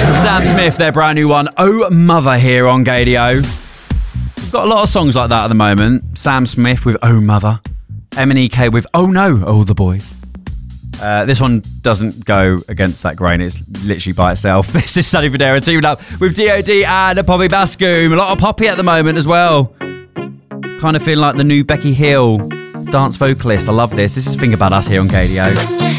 Sam Smith, their brand new one, Oh Mother, here on Gadio. We've got a lot of songs like that at the moment. Sam Smith with Oh Mother. MNEK with Oh No, Oh The Boys. This one doesn't go against that grain. It's literally by itself. This is Sonny Fodera teamed up with D.O.D. and Poppy Bascoom. A lot of Poppy at the moment as well. Kind of feeling like the new Becky Hill dance vocalist. I love this. This is Think About Us here on Gadio.